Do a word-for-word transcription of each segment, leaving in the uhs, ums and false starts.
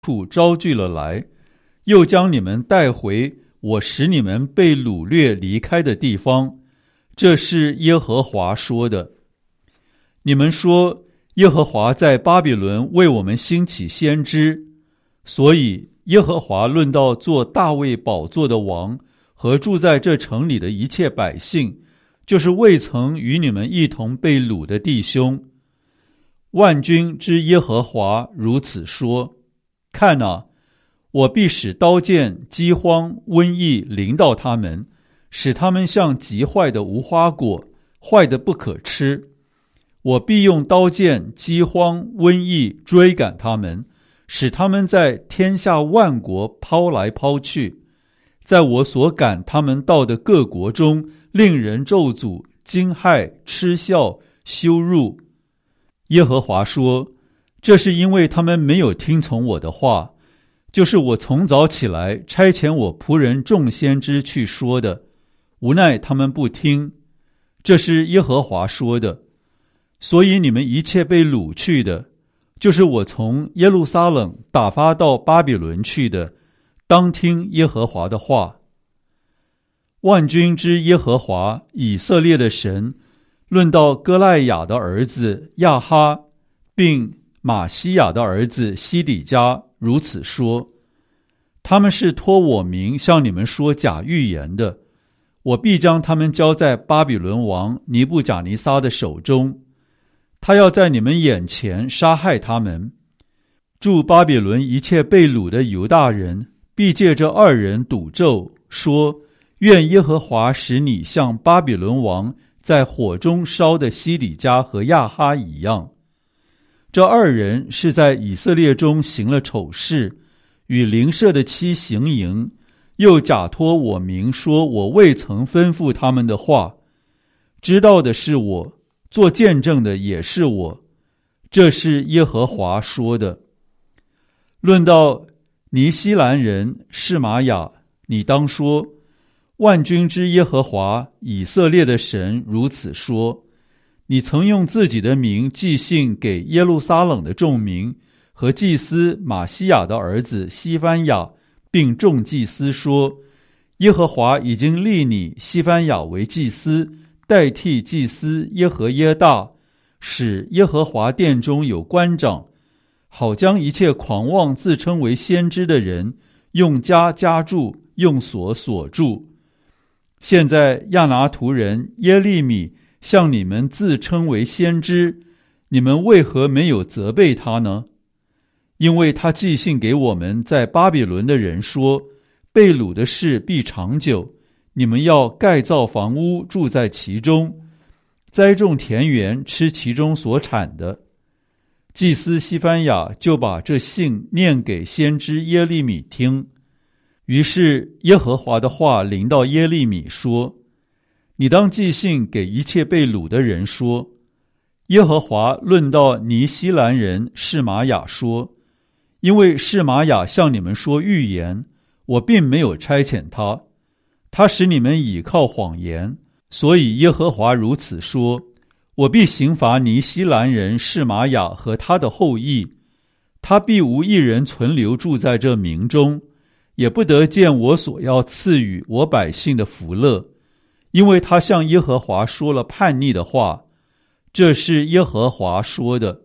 处招聚了来，又将你们带回我使你们被掳掠离开的地方。这是耶和华说的。你们说，耶和华在巴比伦为我们兴起先知，所以耶和华论到做大卫宝座的王和住在这城里的一切百姓，就是未曾与你们一同被掳的弟兄。万军之耶和华如此说：看啊，我必使刀剑、饥荒、瘟疫临到他们，使他们像极坏的无花果，坏得不可吃。我必用刀剑、饥荒、瘟疫追赶他们，使他们在天下万国抛来抛去，在我所赶他们到的各国中，令人咒诅、惊骇、嗤笑、羞辱。耶和华说：这是因为他们没有听从我的话，就是我从早起来差遣我仆人众先知去说的，无奈他们不听。这是耶和华说的。所以你们一切被掳去的，就是我从耶路撒冷打发到巴比伦去的，当听耶和华的话。万军之耶和华以色列的神论到歌赖雅的儿子亚哈，并马西亚的儿子西底家如此说：他们是托我名向你们说假预言的，我必将他们交在巴比伦王尼布甲尼撒的手中，他要在你们眼前杀害他们。住巴比伦一切被掳的犹大人必借这二人赌咒，说：愿耶和华使你像巴比伦王在火中烧的西底家和亚哈一样。这二人是在以色列中行了丑事，与邻舍的妻行淫，又假托我名说我未曾吩咐他们的话。知道的是我，做见证的也是我，这是耶和华说的。论到尼西兰人示玛雅，你当说：万军之耶和华以色列的神如此说：你曾用自己的名寄信给耶路撒冷的众民和祭司马西亚的儿子西番雅，并众祭司说：耶和华已经立你西番雅为祭司，代替祭司耶和耶大，使耶和华殿中有官长，好将一切狂妄自称为先知的人用枷枷住，用锁锁住。现在亚拿图人耶利米向你们自称为先知，你们为何没有责备他呢？因为他寄信给我们在巴比伦的人说：被掳的事必长久，你们要盖造房屋，住在其中，栽种田园，吃其中所产的。祭司西番雅就把这信念给先知耶利米听。于是耶和华的话临到耶利米说：你当寄信给一切被掳的人说：耶和华论到尼西兰人示玛雅说：因为示玛雅向你们说预言，我并没有差遣他，他使你们倚靠谎言，所以耶和华如此说：我必刑罚尼西兰人示玛雅和他的后裔，他必无一人存留住在这民中，也不得见我所要赐予我百姓的福乐，因为他向耶和华说了叛逆的话。这是耶和华说的。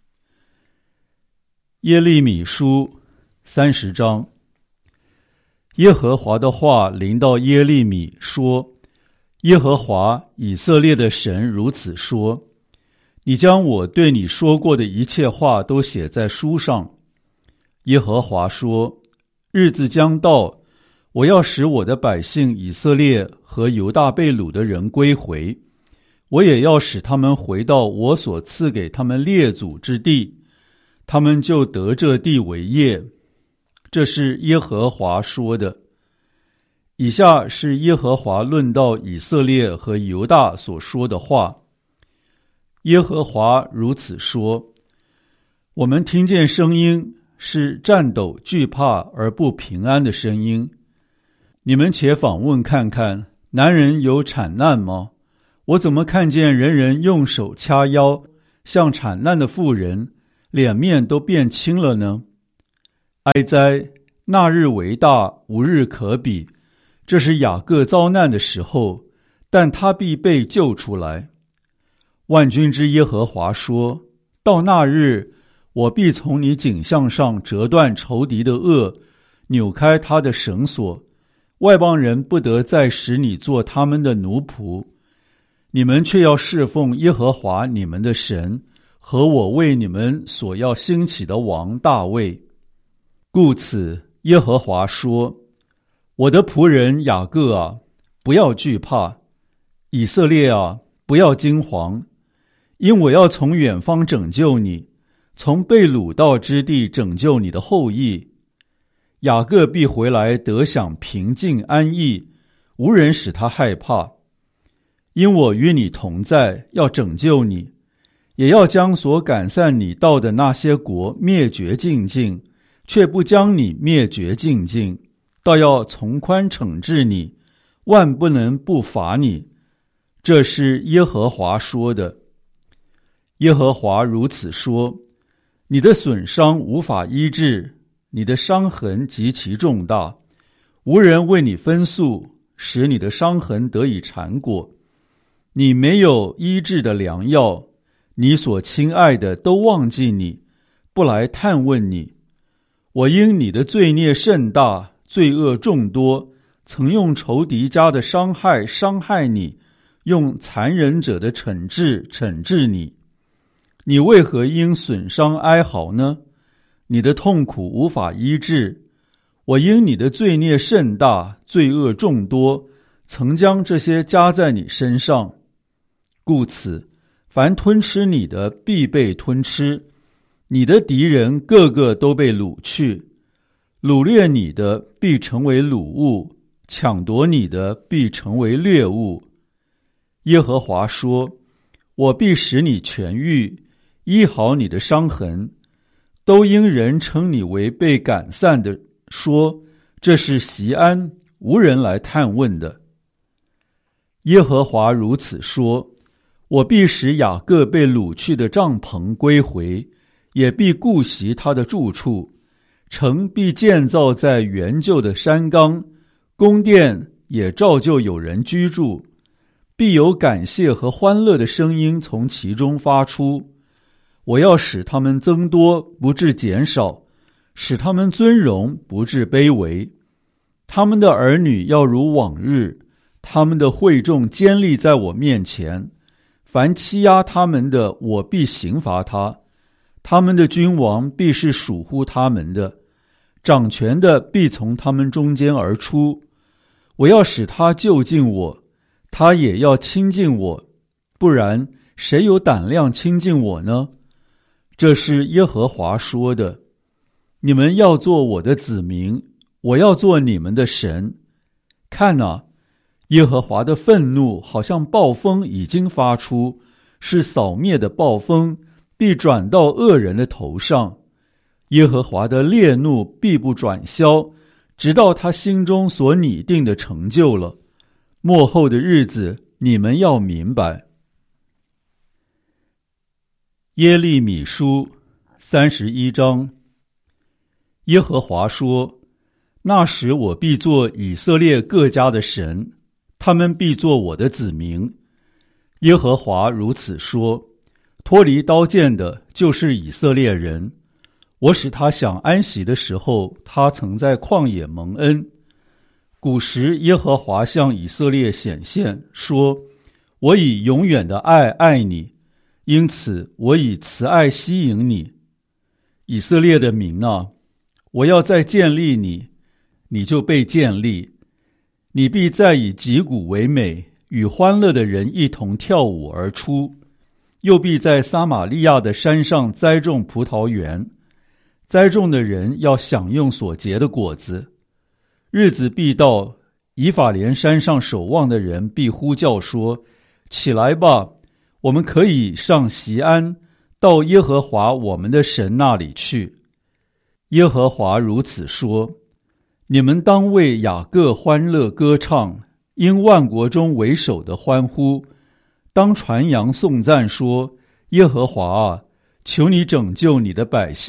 耶利米书三十章。耶和华的话临到耶利米说：耶和华以色列的神如此说：你将我对你说过的一切话都写在书上。耶和华说：日子将到，我要使我的百姓以色列和犹大被掳的人归回，我也要使他们回到我所赐给他们列祖之地，他们就得这地为业。这是耶和华说的。以下是耶和华论到以色列和犹大所说的话。耶和华如此说：我们听见声音，是战斗惧怕而不平安的声音。你们且访问看看，男人有产难吗？我怎么看见人人用手掐腰，像产难的妇人，脸面都变青了呢？ 哀哉！那日为大，无日可比。这是雅各遭难的时候，但他必被救出来。万军之耶和华说：到那日，我必从你颈项上折断仇敌的轭，扭开他的绳索，外邦人不得再使你做他们的奴仆。你们却要侍奉耶和华你们的神，和我为你们所要兴起的王大卫。故此，耶和华说：我的仆人雅各啊，不要惧怕；以色列啊，不要惊惶，因我要从远方拯救你，从被掳到之地拯救你的后裔。雅各必回来得享平静安逸，无人使他害怕。因我与你同在，要拯救你，也要将所赶散你到的那些国灭绝尽尽，却不将你灭绝尽尽，倒要从宽惩治你，万不能不罚你。这是耶和华说的。耶和华如此说：你的损伤无法医治，你的伤痕极其重大，无人为你分诉，使你的伤痕得以缠裹。你没有医治的良药，你所亲爱的都忘记你，不来探问你。我因你的罪孽甚大，罪恶众多，曾用仇敌家的伤害伤害你，用残忍者的惩治惩治你。你为何因损伤哀嚎呢？你的痛苦无法医治。我因你的罪孽甚大，罪恶众多，曾将这些加在你身上。故此，凡吞吃你的必被吞吃，你的敌人个个都被掳去，掳掠你的必成为掳物，抢夺你的必成为掠物。耶和华说：我必使你痊愈，医好你的伤痕。都因人称你为被赶散的，说这是锡安，无人来探问的。耶和华如此说：我必使雅各被掳去的帐篷归回，也必顾惜他的住处。城必建造在原旧的山冈，宫殿也照旧有人居住，必有感谢和欢乐的声音从其中发出。我要使他们增多，不致减少，使他们尊荣，不致卑微。他们的儿女要如往日，他们的会众坚立在我面前。凡欺压他们的，我必刑罚他；他们的君王必是属乎他们的，掌权的必从他们中间而出。我要使他就近我，他也要亲近我，不然谁有胆量亲近我呢？这是耶和华说的。你们要做我的子民，我要做你们的神。看哪，耶和华的愤怒好像暴风已经发出，是扫灭的暴风，必转到恶人的头上。耶和华的烈怒必不转消，直到他心中所拟定的成就了。末后的日子，你们要明白。耶利米书三十一章。耶和华说：那时我必做以色列各家的神，他们必做我的子民。耶和华如此说：脱离刀剑的就是以色列人。我使他享安息的时候，他曾在旷野蒙恩。古时耶和华向以色列显现，说：我以永远的爱爱你，因此我以慈爱吸引你。以色列的民啊，我要再建立你，你就被建立。你必再以击鼓为美，与欢乐的人一同跳舞而出。又必在撒玛利亚的山上栽种葡萄园，栽种的人要享用所结的果子。日子必到，以法莲山上守望的人必呼叫说：起来吧，我们可以上锡安，到耶和华我们的神那里去。耶和华如此说：你们当为雅各欢乐歌唱，因万国中为首的欢呼。当传扬颂赞说：耶和华啊，求你拯救你的百姓，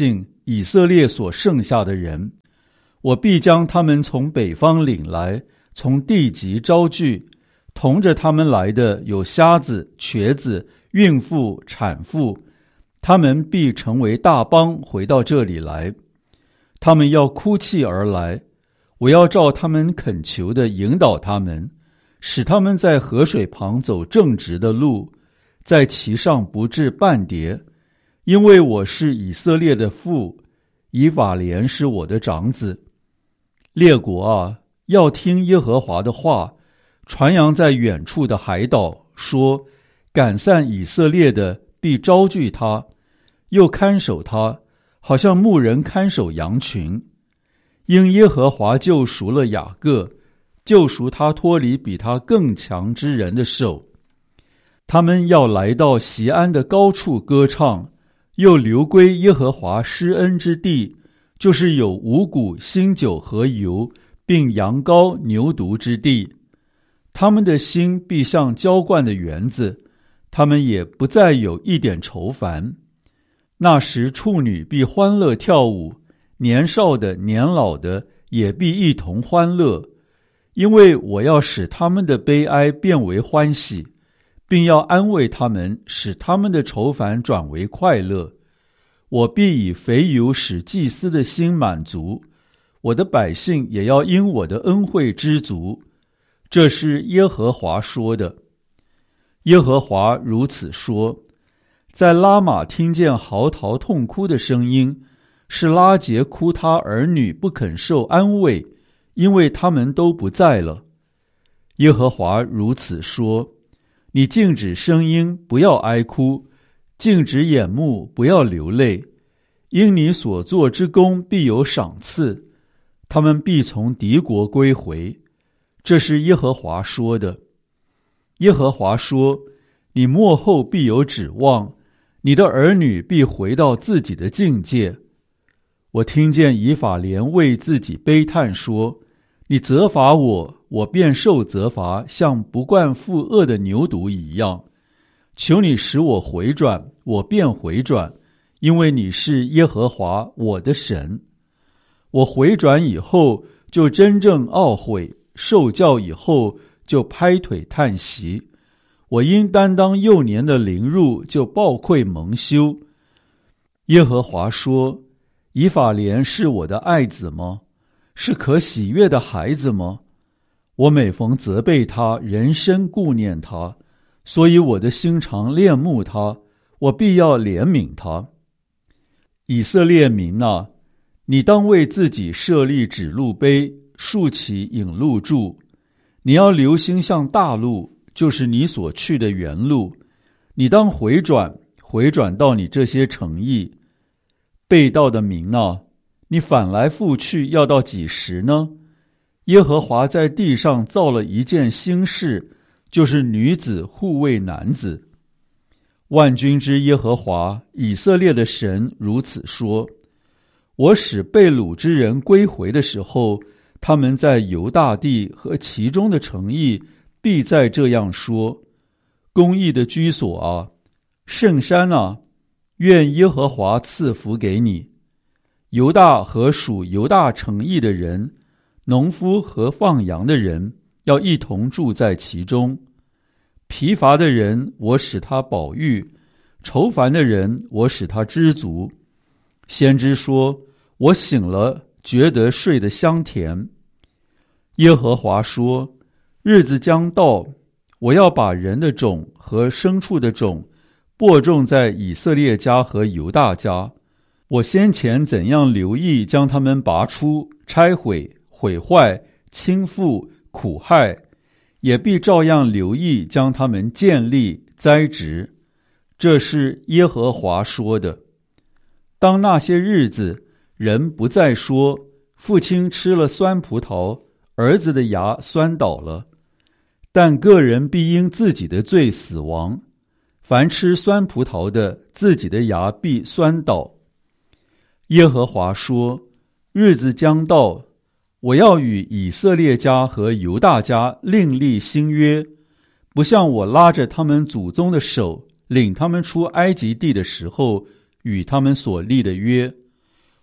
以色列所剩下的人，我必将他们从北方领来，从地极招聚。同着他们来的有瞎子、瘸子、孕妇、产妇，他们必成为大帮回到这里来。他们要哭泣而来，我要照他们恳求的引导他们，使他们在河水旁走正直的路，在其上不致半跌。因为我是以色列的父，以法莲是我的长子。列国啊，要听耶和华的话，传扬在远处的海岛，说赶散以色列的必招聚他，又看守他，好像牧人看守羊群。因耶和华救赎了雅各，救赎他脱离比他更强之人的手。他们要来到锡安的高处歌唱，又流归耶和华施恩之地，就是有五谷、新酒和油，并羊羔、牛犊之地。他们的心必像浇灌的园子，他们也不再有一点愁烦。那时处女必欢乐跳舞，年少的年老的也必一同欢乐，因为我要使他们的悲哀变为欢喜，并要安慰他们，使他们的愁烦转为快乐。我必以肥油使祭司的心满足，我的百姓也要因我的恩惠知足。这是耶和华说的。耶和华如此说：在拉玛听见嚎啕痛哭的声音，是拉结哭他儿女不肯受安慰，因为他们都不在了。耶和华如此说：你静止声音，不要哀哭，静止眼目，不要流泪，因你所做之功必有赏赐，他们必从敌国归回。这是耶和华说的。耶和华说：你末后必有指望，你的儿女必回到自己的境界。我听见以法莲为自己悲叹说：你责罚我，我便受责罚，像不惯负恶的牛犊一样。求你使我回转，我便回转，因为你是耶和华我的神。我回转以后，就真正懊悔，受教以后，就拍腿叹息。我因担当幼年的凌辱，就抱愧蒙羞。耶和华说：以法莲是我的爱子吗？是可喜悦的孩子吗？我每逢责备他，人生顾念他，所以我的心常恋慕他，我必要怜悯他。以色列民啊，你当为自己设立指路碑，竖起引路柱。你要留心向大路，就是你所去的原路。你当回转，回转到你这些城邑。背道的民啊，你反来覆去要到几时呢？耶和华在地上造了一件新事，就是女子护卫男子。万军之耶和华以色列的神如此说：我使被掳之人归回的时候，他们在犹大地和其中的城邑必再这样说：公义的居所啊，圣山啊，愿耶和华赐福给你。犹大和属犹大城邑的人，农夫和放羊的人，要一同住在其中。疲乏的人，我使他饱飫；愁烦的人，我使他知足。先知说：我醒了，觉得睡得香甜。耶和华说：日子将到，我要把人的种和牲畜的种播种在以色列家和犹大家。我先前怎样留意将他们拔出、拆毁、毁坏、倾覆、苦害，也必照样留意将他们建立、栽植。这是耶和华说的。当那些日子，人不再说父亲吃了酸葡萄，儿子的牙酸倒了，但个人必因自己的罪死亡。凡吃酸葡萄的，自己的牙必酸倒。耶和华说：日子将到，我要与以色列家和犹大家另立新约，不像我拉着他们祖宗的手，领他们出埃及地的时候与他们所立的约。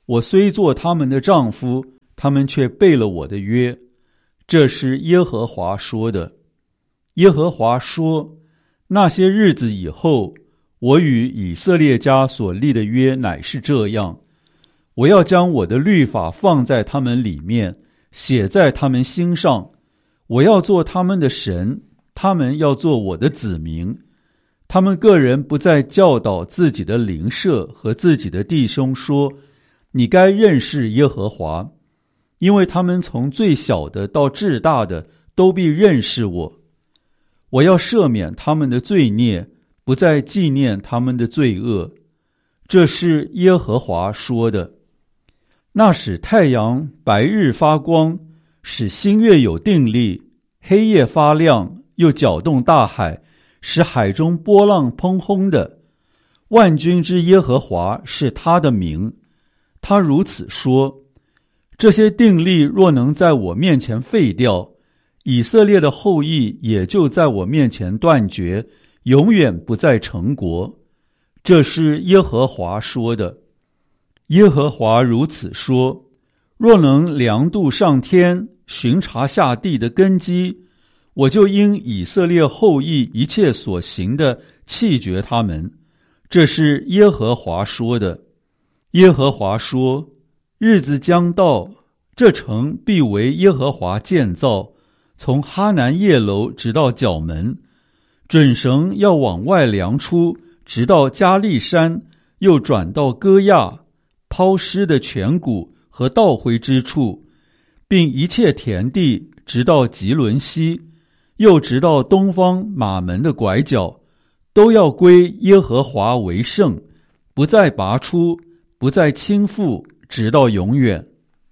我虽做他们的丈夫，他们却背了我的约。这是耶和华说的。耶和华说，那些日子以后，我与以色列家所立的约乃是这样，我要将我的律法放在他们里面，写在他们心上，我要做他们的神，他们要做我的子民。他们个人不再教导自己的邻舍和自己的弟兄说，你该认识耶和华，因为他们从最小的到至大的都必认识我。我要赦免他们的罪孽，不再纪念他们的罪恶。这是耶和华说的。那使太阳白日发光，使星月有定力，黑夜发亮，又搅动大海，使海中波浪砰轰的。万军之耶和华是他的名。他如此说，这些定力若能在我面前废掉，以色列的后裔也就在我面前断绝，永远不再成国。这是耶和华说的。耶和华如此说，若能量度上天，巡查下地的根基，我就因以色列后裔一切所行的弃绝他们。这是耶和华说的。耶和华说，日子将到，这城必为耶和华建造，从哈南叶楼直到角门，准绳要往外量出，直到加利山，又转到歌亚，抛尸的泉谷和倒灰之处，并一切田地，直到吉伦西，又直到东方马门的拐角，都要归耶和华为圣，不再拔出，不再倾覆，直到永远。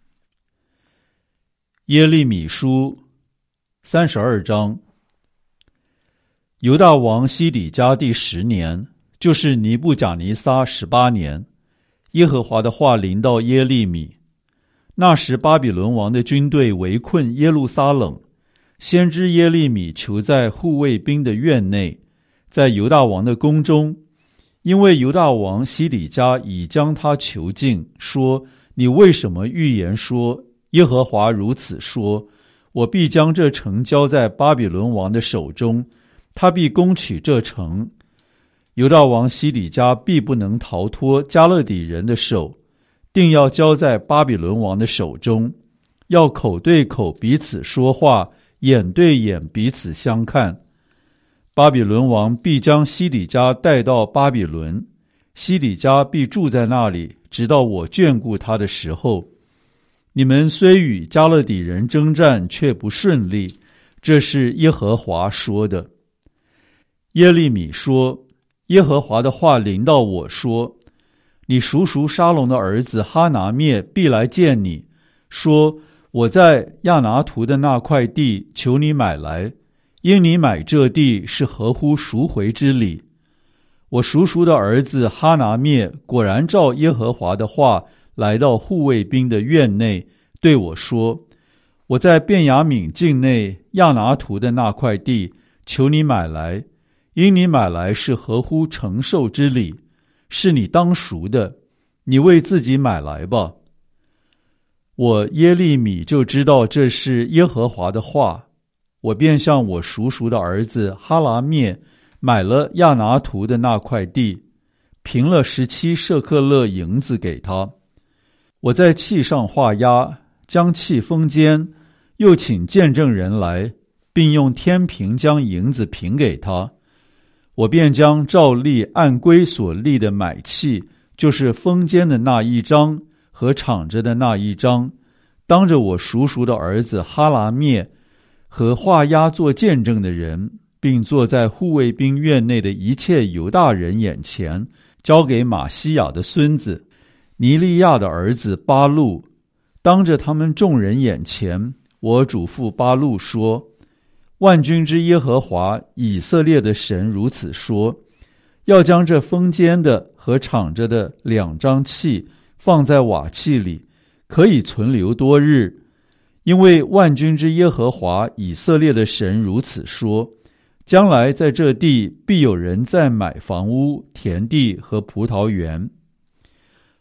耶利米书三十二章。犹大王西底家第十年，就是尼布甲尼撒十八年，耶和华的话临到耶利米。那时巴比伦王的军队围困耶路撒冷，先知耶利米囚在护卫兵的院内，在犹大王的宫中，因为犹大王西底家已将他囚禁，说，你为什么预言说，耶和华如此说，我必将这城交在巴比伦王的手中，他必攻取这城。犹大王西底家必不能逃脱加勒底人的手，定要交在巴比伦王的手中，要口对口彼此说话，眼对眼彼此相看。巴比伦王必将西底家带到巴比伦，西底家必住在那里，直到我眷顾他的时候。你们虽与加勒底人征战，却不顺利，这是耶和华说的。耶利米说，耶和华的话临到我说，你叔叔沙龙的儿子哈拿灭必来见你，说，我在亚拿图的那块地求你买来，因你买这地是合乎赎回之理。我叔叔的儿子哈拿灭果然照耶和华的话来到护卫兵的院内，对我说，我在便雅悯境内亚拿图的那块地求你买来，因你买来是合乎承受之理，是你当赎的，你为自己买来吧。我耶利米就知道这是耶和华的话，我便向我叔叔的儿子哈拿灭买了亚拿图的那块地，平了十七舍克勒银子给他。我在契上画押，将契封缄，又请见证人来，并用天平将银子平给他。我便将照例按规所立的买契，就是封缄的那一章和敞着的那一章，当着我叔叔的儿子哈拿灭和画押做见证的人，并坐在护卫兵院内的一切犹大人眼前，交给马西亚的孙子尼利亚的儿子巴路。当着他们众人眼前，我嘱咐巴路说，万军之耶和华以色列的神如此说，要将这封缄的和敞着的两张契放在瓦器里，可以存留多日。因为万军之耶和华以色列的神如此说，将来在这地必有人再买房屋、田地和葡萄园。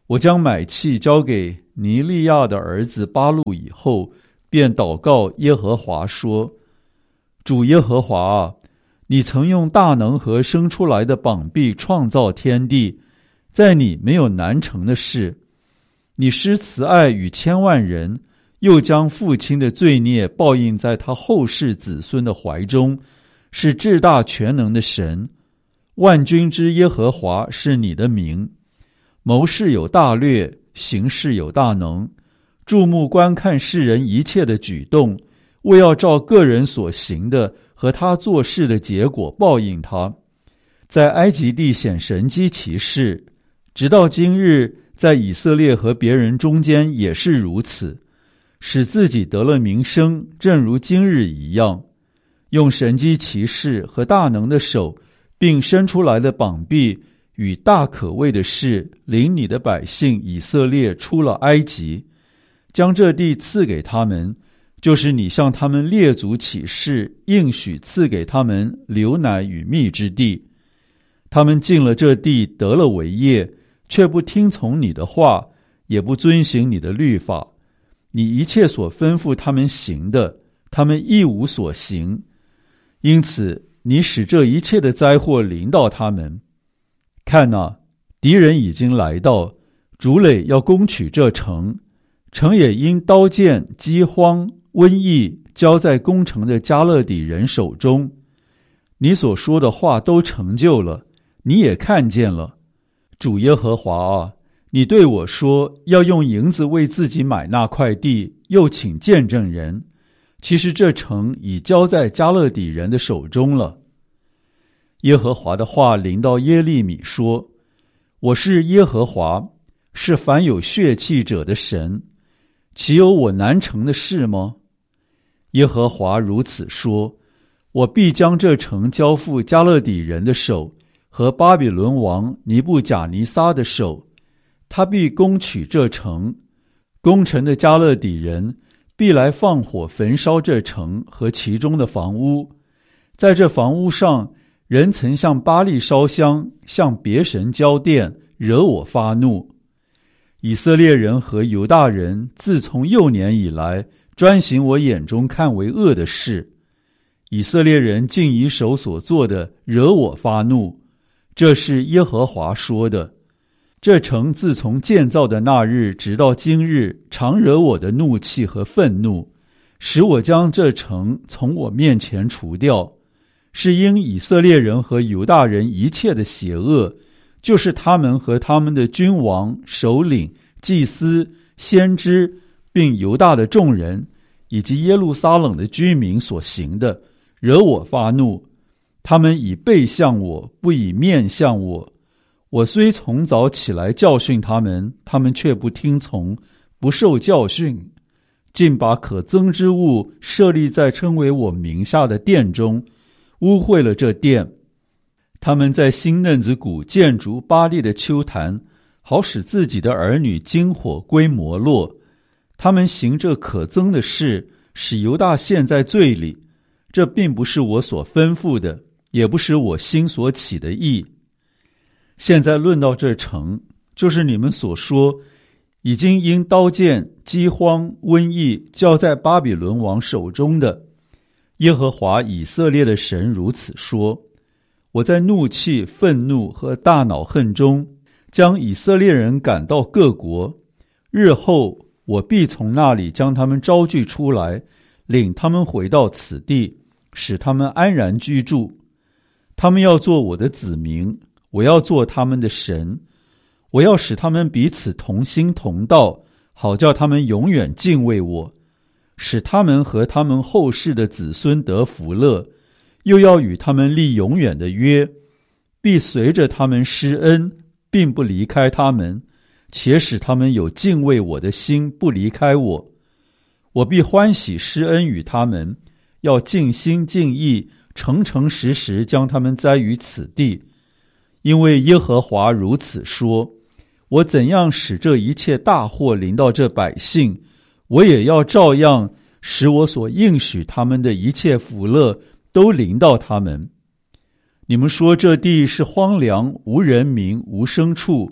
我将买契交给尼利亚的儿子巴录以后，便祷告耶和华说：主耶和华啊，你曾用大能和生出来的膀臂创造天地，在你没有难成的事。你施慈爱与千万人，又将父亲的罪孽报应在他后世子孙的怀中，是至大全能的神。万军之耶和华是你的名。谋事有大略，行事有大能，注目观看世人一切的举动，为要照个人所行的和他做事的结果报应他。在埃及地显神迹奇事，直到今日，在以色列和别人中间也是如此，使自己得了名声，正如今日一样。用神迹奇事和大能的手，并伸出来的膀臂与大可畏的事，领你的百姓以色列出了埃及，将这地赐给他们，就是你向他们列祖起誓应许赐给他们流奶与蜜之地。他们进了这地，得了为业，却不听从你的话，也不遵行你的律法。你一切所吩咐他们行的，他们一无所行。因此你使这一切的灾祸临到他们。看哪，敌人已经来到，主垒要攻取这城，城也因刀剑、饥荒、瘟疫交在攻城的迦勒底人手中。你所说的话都成就了，你也看见了。主耶和华啊，你对我说要用银子为自己买那块地，又请见证人。其实这城已交在迦勒底人的手中了。耶和华的话临到耶利米说：我是耶和华，是凡有血气者的神，岂有我难成的事吗？耶和华如此说：我必将这城交付迦勒底人的手和巴比伦王尼布甲尼撒的手，他必攻取这城，攻城的迦勒底人必来放火焚烧这城和其中的房屋。在这房屋上，人曾向巴力烧香，向别神交奠，惹我发怒。以色列人和犹大人自从幼年以来，专行我眼中看为恶的事。以色列人竟以手所做的惹我发怒，这是耶和华说的。这城自从建造的那日直到今日，常惹我的怒气和愤怒，使我将这城从我面前除掉。是因以色列人和犹大人一切的邪恶，就是他们和他们的君王、首领、祭司、先知，并犹大的众人，以及耶路撒冷的居民所行的，惹我发怒。他们以背向我，不以面向我。我虽从早起来教训他们，他们却不听从，不受教训，竟把可憎之物设立在称为我名下的殿中，污秽了这殿。他们在新嫩子谷建筑巴力的丘坛，好使自己的儿女经火归摩洛。他们行这可憎的事，使犹大陷在罪里。这并不是我所吩咐的，也不是我心所起的意。现在论到这城，就是你们所说已经因刀剑、饥荒、瘟疫交在巴比伦王手中的。耶和华以色列的神如此说：我在怒气、愤怒和大恼恨中，将以色列人赶到各国。日后我必从那里将他们招聚出来，领他们回到此地，使他们安然居住。他们要做我的子民，我要做他们的神。我要使他们彼此同心同道，好叫他们永远敬畏我，使他们和他们后世的子孙得福乐，又要与他们立永远的约，必随着他们施恩，并不离开他们，且使他们有敬畏我的心，不离开我。我必欢喜施恩与他们，要尽心尽意，诚诚实实将他们栽于此地。因为耶和华如此说：我怎样使这一切大祸临到这百姓，我也要照样使我所应许他们的一切福乐都临到他们。你们说这地是荒凉，无人民，无牲畜，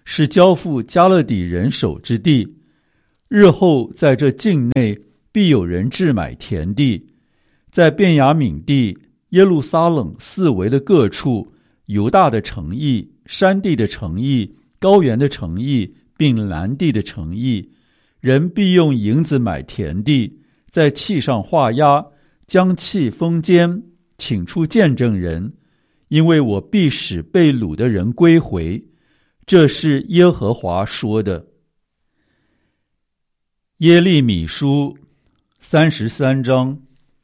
是交付迦勒底人手之地。日后在这境内必有人置买田地，在便雅悯地、耶路撒冷四围的各处，犹大的城邑、山地的城邑、高原的城邑，并南地的城邑，人必用银子买田地，在契上画押，将契封缄，请出见证人，因为我必使被掳的人归回。这是耶和华说的。耶利米书三十三章。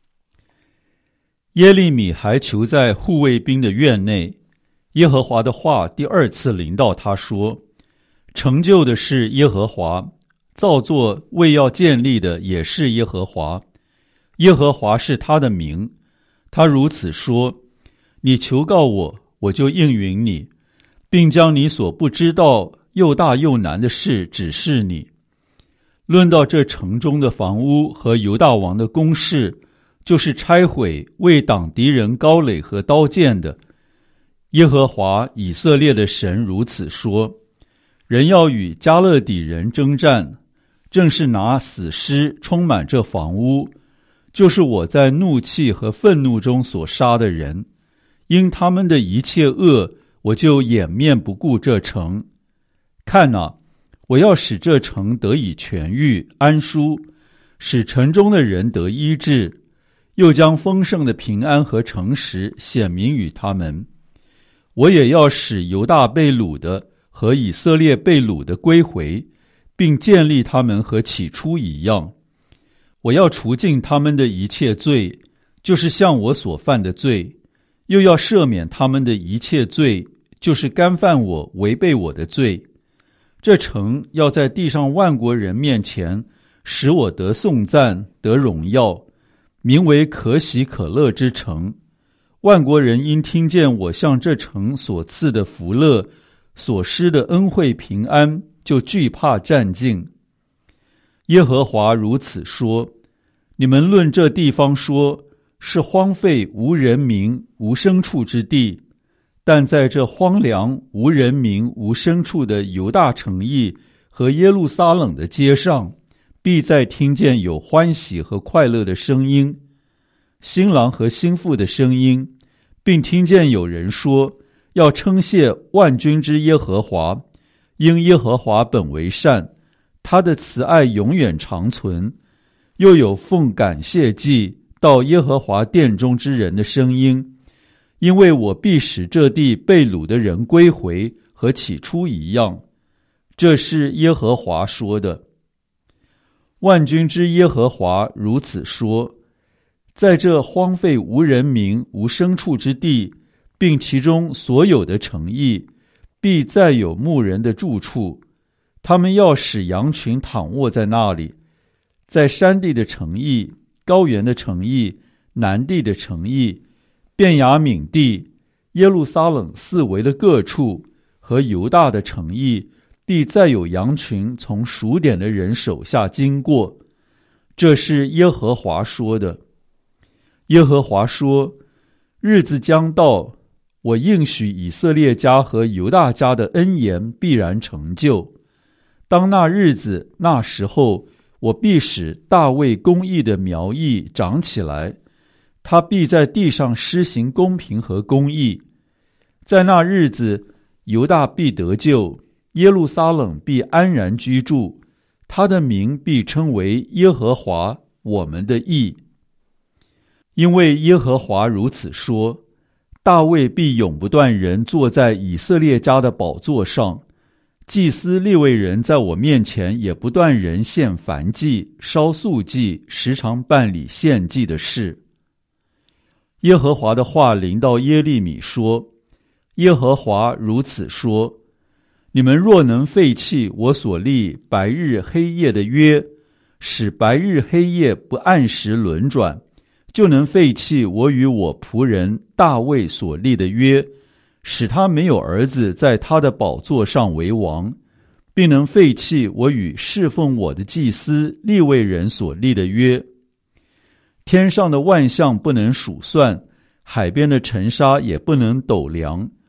耶利米还囚在护卫兵的院内，耶和华的话第二次临到他说：成就的是耶和华，造作为要建立的也是耶和华。耶和华是他的名。他如此说：你求告我，我就应允你，并将你所不知道又大又难的事指示你。论到这城中的房屋和犹大王的宫室，就是拆毁为挡敌人高垒和刀剑的。耶和华以色列的神如此说：人要与迦勒底人征战，正是拿死尸充满这房屋，就是我在怒气和愤怒中所杀的人。因他们的一切恶，我就掩面不顾这城。看哪，我要使这城得以痊愈安舒，使城中的人得医治，又将丰盛的平安和诚实显明与他们。我也要使犹大被掳的和以色列被掳的归回，并建立他们和起初一样。我要除尽他们的一切罪，就是向我所犯的罪，又要赦免他们的一切罪，就是干犯我违背我的罪。这城要在地上万国人面前使我得颂赞，得荣耀，名为可喜可乐之城。万国人因听见我向这城所赐的福乐，所施的恩惠平安，就惧怕战兢。耶和华如此说：你们论这地方说，是荒废无人民无牲畜之地，但在这荒凉无人民无牲畜的犹大城邑和耶路撒冷的街上，必再听见有欢喜和快乐的声音，新郎和新妇的声音，并听见有人说，要称谢万军之耶和华，因耶和华本为善，他的慈爱永远长存。又有奉感谢祭到耶和华殿中之人的声音，因为我必使这地被掳的人归回，和起初一样。这是耶和华说的。万军之耶和华如此说：在这荒废无人民无牲畜之地，并其中所有的城邑，必再有牧人的住处，他们要使羊群躺卧在那里。在山地的城邑、高原的城邑、南地的城邑、便雅悯地、耶路撒冷四围的各处和犹大的城邑，必再有羊群从数点的人手下经过。这是耶和华说的。耶和华说：日子将到，我应许以色列家和犹大家的恩言必然成就。当那日子那时候，我必使大卫公义的苗裔长起来，他必在地上施行公平和公义。在那日子，犹大必得救，耶路撒冷必安然居住，他的名必称为耶和华我们的义。因为耶和华如此说：大卫必永不断人坐在以色列家的宝座上，祭司利未人在我面前也不断人献燔祭、烧素祭，时常办理献祭的事。耶和华的话临到耶利米说：耶和华如此说：你们若能废弃我所立白日黑夜的约，使白日黑夜不按时轮转，就能废弃我与我仆人大卫所立的约，使他没有儿子在他的宝座上为王，并能废弃我与侍奉我的祭司利未人所立的约。天上的万象不能数算，海边的尘沙也不能斗量。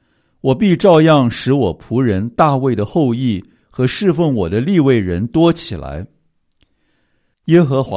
我必照样使我仆人大卫的后裔和侍奉我的利未人多起来。耶和华